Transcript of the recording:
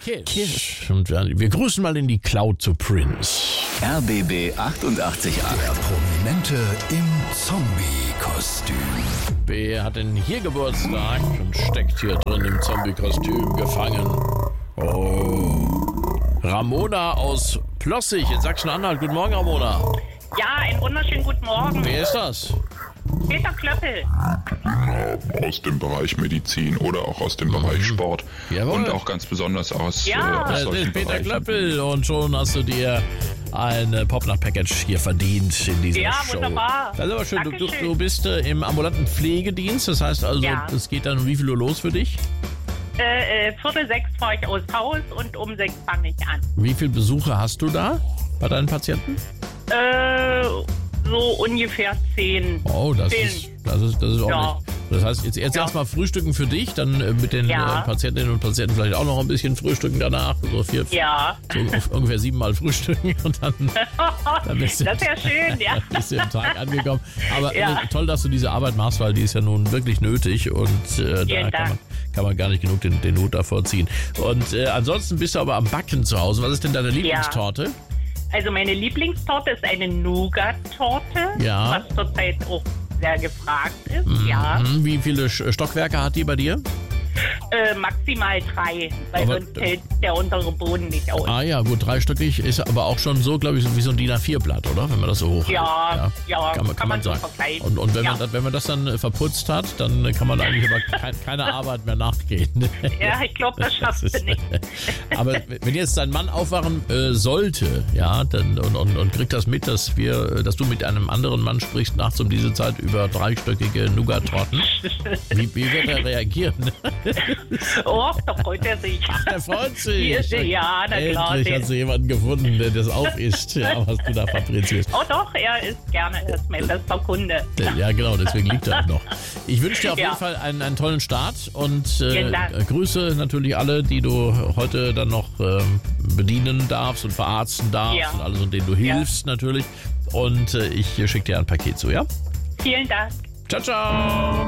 Kiss. Und wir grüßen mal in die Cloud zu Prince. RBB 888. Der Prominente im Zombie-Kostüm. Wer hat denn hier Geburtstag und steckt hier drin im Zombie-Kostüm gefangen? Oh. Ramona aus Plossig in Sachsen-Anhalt. Guten Morgen, Ramona. Ja, einen wunderschönen guten Morgen. Wer ist das? Peter Klöppel. Aus dem Bereich Medizin oder auch aus dem Bereich Sport. Jawohl. Und auch ganz besonders aus Das solchen ist Peter Bereichen. Klöppel und schon hast du dir ein Popnacht-Package hier verdient in dieser Ja, Show. wunderbar. Das ist aber schön. Dankeschön. Du bist im ambulanten Pflegedienst, das heißt also, Ja. es geht dann um wie viel Uhr los für dich? 5:45 fahre ich aus Haus und um 6 fange ich an. Wie viele Besuche hast du da bei deinen Patienten? So ungefähr 10. Oh, das ist ordentlich. Ja. Das heißt, jetzt erstmal frühsten für dich, dann mit den Ja. Patientinnen und Patienten vielleicht auch noch ein bisschen frühstücken danach. So Ja, so ungefähr 7-mal frühstücken und dann bist du, das ist ja schön, ja. bist du im Tag angekommen. Aber Ja. toll, dass du diese Arbeit machst, weil die ist ja nun wirklich nötig und da Vielen Dank. kann man gar nicht genug den Hut davor ziehen. Und ansonsten bist du aber am Backen zu Hause. Was ist denn deine Lieblingstorte? Also meine Lieblingstorte ist eine Nougat-Torte, Ja. was zurzeit auch sehr gefragt ist. Ja, Wie viele Stockwerke hat die bei dir? maximal 3, weil Aber- sonst hält der untere Boden nicht aus. Ah ja, gut, dreistöckig ist aber auch schon so, glaube ich, wie so ein DIN A4-Blatt, oder? Wenn man das so hoch Ja, kann man so sagen. vergleichen. Und wenn, ja. wenn man das dann verputzt hat, dann kann man eigentlich aber keine Arbeit mehr nachgehen. Ja, ich glaube, das schaffst Das du ist- nicht. Aber wenn jetzt dein Mann aufwachen sollte, ja, dann, und kriegt das mit, dass du mit einem anderen Mann sprichst nachts um diese Zeit über dreistöckige Nougat-Torten, wie wird er reagieren? Oh, da freut er sich. Er freut sich. Ja, na klar. Endlich hast du jemanden gefunden, der das aufisst, ja, was du da fabrizierst. Oh doch, er ist gerne, er ist mein bester Kunde. Ja, genau, deswegen liegt er auch noch. Ich wünsche dir auf Ja. jeden Fall einen tollen Start und Vielen Dank. grüße natürlich alle, die du heute dann noch bedienen darfst und verarzten darfst Ja. und alles, und denen du hilfst natürlich. Und ich schicke dir ein Paket zu, ja? Vielen Dank. Ciao, ciao!